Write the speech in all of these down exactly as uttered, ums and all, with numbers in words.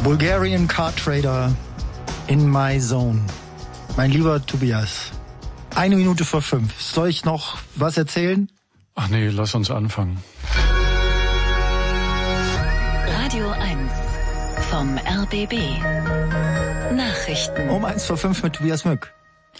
Bulgarian Car Trader in my zone. Mein lieber Tobias, eine Minute vor fünf. Soll ich noch was erzählen? Ach nee, lass uns anfangen. Radio eins vom R B B. Nachrichten. Um eins vor fünf mit Tobias Mück.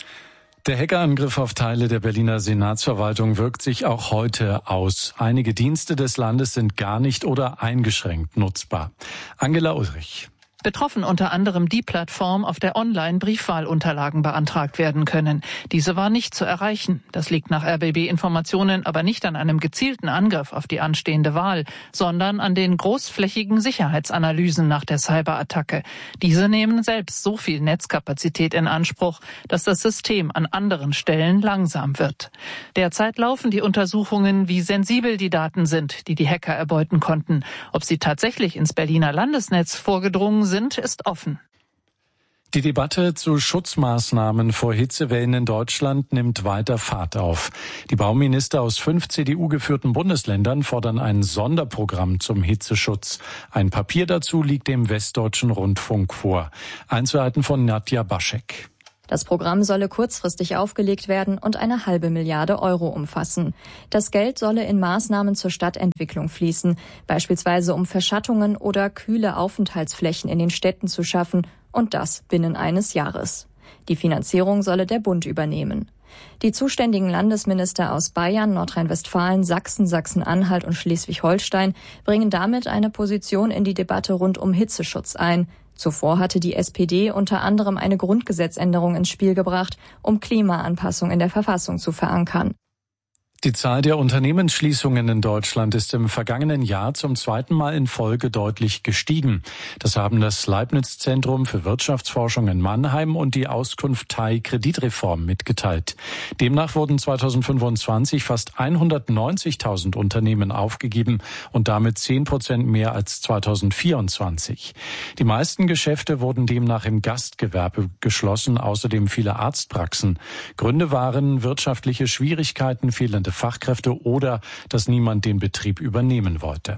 Der Hackerangriff auf Teile der Berliner Senatsverwaltung wirkt sich auch heute aus. Einige Dienste des Landes sind gar nicht oder eingeschränkt nutzbar. Angela Ulrich. Betroffen unter anderem die Plattform, auf der online Briefwahlunterlagen beantragt werden können. Diese war nicht zu erreichen. Das liegt nach R B B-Informationen aber nicht an einem gezielten Angriff auf die anstehende Wahl, sondern an den großflächigen Sicherheitsanalysen nach der Cyberattacke. Diese nehmen selbst so viel Netzkapazität in Anspruch, dass das System an anderen Stellen langsam wird. Derzeit laufen die Untersuchungen, wie sensibel die Daten sind, die die Hacker erbeuten konnten. Ob sie tatsächlich ins Berliner Landesnetz vorgedrungen sind, sind, ist offen. Die Debatte zu Schutzmaßnahmen vor Hitzewellen in Deutschland nimmt weiter Fahrt auf. Die Bauminister aus fünf C D U-geführten Bundesländern fordern ein Sonderprogramm zum Hitzeschutz. Ein Papier dazu liegt dem Westdeutschen Rundfunk vor. Einzelheiten von Nadja Baschek. Das Programm solle kurzfristig aufgelegt werden und eine halbe Milliarde Euro umfassen. Das Geld solle in Maßnahmen zur Stadtentwicklung fließen, beispielsweise um Verschattungen oder kühle Aufenthaltsflächen in den Städten zu schaffen, und das binnen eines Jahres. Die Finanzierung solle der Bund übernehmen. Die zuständigen Landesminister aus Bayern, Nordrhein-Westfalen, Sachsen, Sachsen-Anhalt und Schleswig-Holstein bringen damit eine Position in die Debatte rund um Hitzeschutz ein. Zuvor hatte die S P D unter anderem eine Grundgesetzänderung ins Spiel gebracht, um Klimaanpassung in der Verfassung zu verankern. Die Zahl der Unternehmensschließungen in Deutschland ist im vergangenen Jahr zum zweiten Mal in Folge deutlich gestiegen. Das haben das Leibniz-Zentrum für Wirtschaftsforschung in Mannheim und die Auskunft T A I Kreditreform mitgeteilt. Demnach wurden zweitausendfünfundzwanzig fast hundertneunzigtausend Unternehmen aufgegeben und damit zehn Prozent mehr als zweitausendvierundzwanzig. Die meisten Geschäfte wurden demnach im Gastgewerbe geschlossen, außerdem viele Arztpraxen. Gründe waren wirtschaftliche Schwierigkeiten, fehlende Fachkräfte oder dass niemand den Betrieb übernehmen wollte.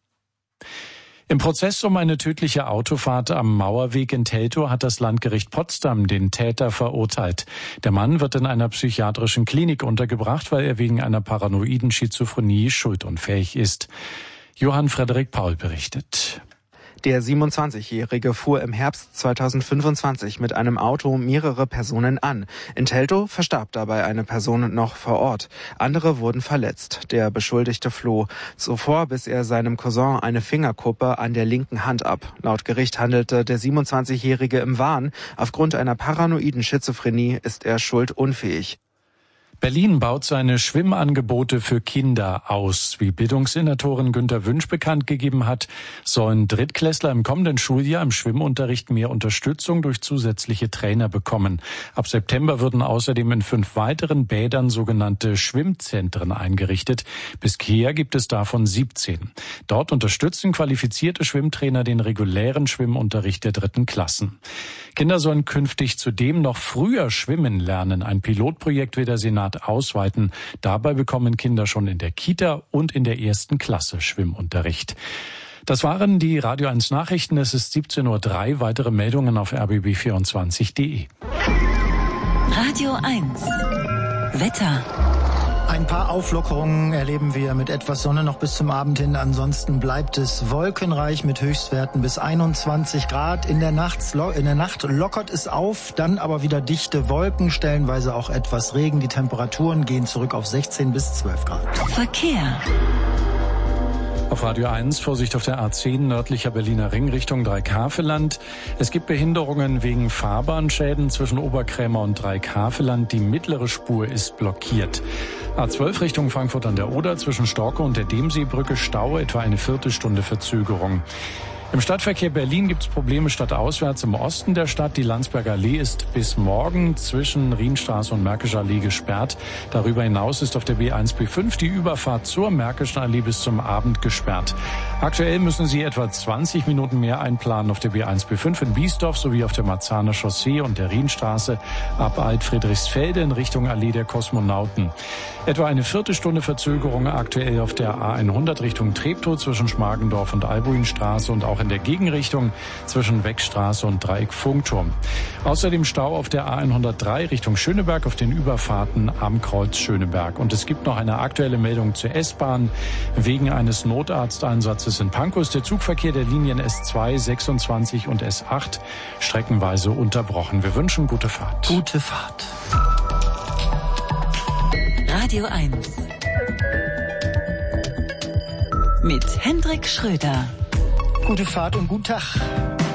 Im Prozess um eine tödliche Autofahrt am Mauerweg in Teltow hat das Landgericht Potsdam den Täter verurteilt. Der Mann wird in einer psychiatrischen Klinik untergebracht, weil er wegen einer paranoiden Schizophrenie schuldunfähig ist. Johann Frederik Paul berichtet. Der siebenundzwanzigjährige fuhr im Herbst zweitausendfünfundzwanzig mit einem Auto mehrere Personen an. In Teltow verstarb dabei eine Person noch vor Ort. Andere wurden verletzt. Der Beschuldigte floh. Zuvor biss er seinem Cousin eine Fingerkuppe an der linken Hand ab. Laut Gericht handelte der siebenundzwanzigjährige im Wahn. Aufgrund einer paranoiden Schizophrenie ist er schuldunfähig. Berlin baut seine Schwimmangebote für Kinder aus. Wie Bildungssenatorin Günter Wünsch bekannt gegeben hat, sollen Drittklässler im kommenden Schuljahr im Schwimmunterricht mehr Unterstützung durch zusätzliche Trainer bekommen. Ab September würden außerdem in fünf weiteren Bädern sogenannte Schwimmzentren eingerichtet. Bisher gibt es davon siebzehn. Dort unterstützen qualifizierte Schwimmtrainer den regulären Schwimmunterricht der dritten Klassen. Kinder sollen künftig zudem noch früher schwimmen lernen. Ein Pilotprojekt will der Senat ausweiten. Dabei bekommen Kinder schon in der Kita und in der ersten Klasse Schwimmunterricht. Das waren die Radio eins Nachrichten. Es ist siebzehn Uhr drei. Weitere Meldungen auf r b b vierundzwanzig punkt d e. Radio eins. Wetter. Ein paar Auflockerungen erleben wir mit etwas Sonne noch bis zum Abend hin. Ansonsten bleibt es wolkenreich mit Höchstwerten bis einundzwanzig Grad. In der Nacht, in der Nacht lockert es auf, dann aber wieder dichte Wolken, stellenweise auch etwas Regen. Die Temperaturen gehen zurück auf sechzehn bis zwölf Grad. Verkehr. Auf Radio eins, Vorsicht auf der A zehn, nördlicher Berliner Ring Richtung Dreieckhaveland. Es gibt Behinderungen wegen Fahrbahnschäden zwischen Oberkrämer und Dreieckhaveland. Die mittlere Spur ist blockiert. A zwölf Richtung Frankfurt an der Oder, zwischen Storke und der Demseebrücke Stau, etwa eine Viertelstunde Verzögerung. Im Stadtverkehr Berlin gibt es Probleme stadtauswärts im Osten der Stadt. Die Landsberger Allee ist bis morgen zwischen Rienstraße und Märkischer Allee gesperrt. Darüber hinaus ist auf der B eins B fünf die Überfahrt zur Märkischen Allee bis zum Abend gesperrt. Aktuell müssen Sie etwa zwanzig Minuten mehr einplanen auf der B eins B fünf in Biesdorf sowie auf der Marzahner Chaussee und der Rienstraße ab Alt-Friedrichsfelde in Richtung Allee der Kosmonauten. Etwa eine Viertelstunde Verzögerung aktuell auf der A hundert Richtung Treptow zwischen Schmargendorf und Albuinstraße und auch auch in der Gegenrichtung zwischen Weckstraße und Dreieck Funkturm. Außerdem Stau auf der A hundertdrei Richtung Schöneberg auf den Überfahrten am Kreuz Schöneberg. Und es gibt noch eine aktuelle Meldung zur S-Bahn. Wegen eines Notarzteinsatzes in Pankow ist der Zugverkehr der Linien S zwei, sechsundzwanzig und S acht streckenweise unterbrochen. Wir wünschen gute Fahrt. Gute Fahrt. Radio eins. Mit Hendrik Schröder. Gute Fahrt und guten Tag.